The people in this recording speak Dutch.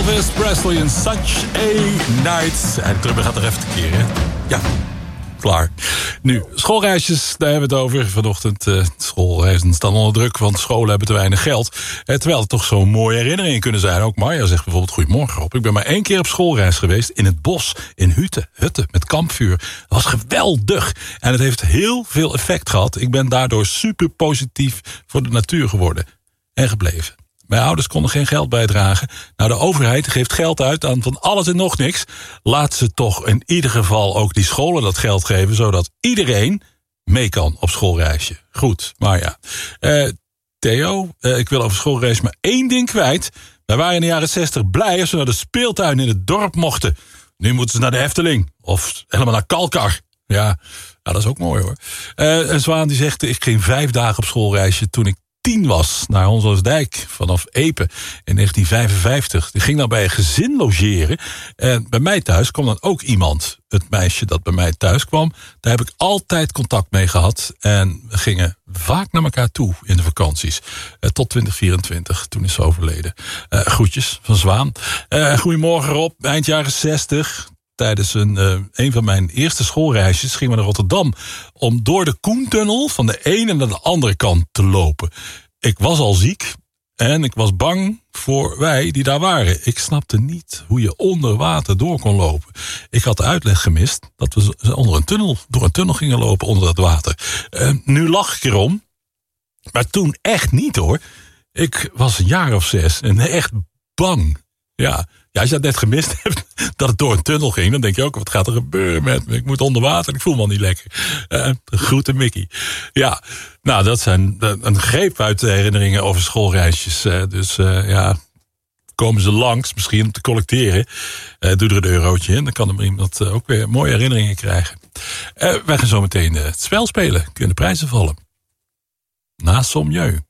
Elvis Presley in Such a Night. En de gaat er even tekeer, hè? Ja, klaar. Nu, schoolreisjes, daar hebben we het over. Vanochtend, schoolreizen staan onder druk, want scholen hebben te weinig geld. Terwijl het toch zo'n mooie herinneringen kunnen zijn. Ook Marja zegt bijvoorbeeld, goedemorgen Rob. Ik ben maar 1 keer op schoolreis geweest in het bos, in hutten met kampvuur. Dat was geweldig. En het heeft heel veel effect gehad. Ik ben daardoor super positief voor de natuur geworden. En gebleven. Mijn ouders konden geen geld bijdragen. Nou, de overheid geeft geld uit aan van alles en nog niks. Laat ze toch in ieder geval ook die scholen dat geld geven, zodat iedereen mee kan op schoolreisje. Goed, maar ja. Theo, ik wil over schoolreis maar 1 ding kwijt. Wij waren in de jaren 60 blij als we naar de speeltuin in het dorp mochten. Nu moeten ze naar de Efteling. Of helemaal naar Kalkar. Ja, dat is ook mooi hoor. Een zwaan die zegt, ik ging 5 dagen op schoolreisje toen ik 10 was, naar Honselsdijk vanaf Epe in 1955. Die ging dan bij een gezin logeren. En bij mij thuis kwam dan ook iemand. Het meisje dat bij mij thuis kwam, daar heb ik altijd contact mee gehad. En we gingen vaak naar elkaar toe in de vakanties. Tot 2024, toen is ze overleden. Groetjes van Zwaan. Goedemorgen Rob, eind jaren 60... Tijdens een van mijn eerste schoolreisjes gingen we naar Rotterdam om door de Koentunnel van de ene naar de andere kant te lopen. Ik was al ziek en ik was bang voor wij die daar waren. Ik snapte niet hoe je onder water door kon lopen. Ik had de uitleg gemist dat we door een tunnel gingen lopen onder dat water. Nu lach ik erom, maar toen echt niet hoor. Ik was een jaar of 6 en echt bang. Ja, als je dat net gemist hebt, dat het door een tunnel ging, dan denk je ook, wat gaat er gebeuren met me? Ik moet onder water, ik voel me al niet lekker. Groeten Mickey. Ja, nou, dat zijn een greep uit de herinneringen over schoolreisjes. Komen ze langs, misschien om te collecteren. Doe er een eurotje in, dan kan er iemand ook weer mooie herinneringen krijgen. Wij gaan zo meteen het spel spelen, kunnen prijzen vallen. Na Sommieu.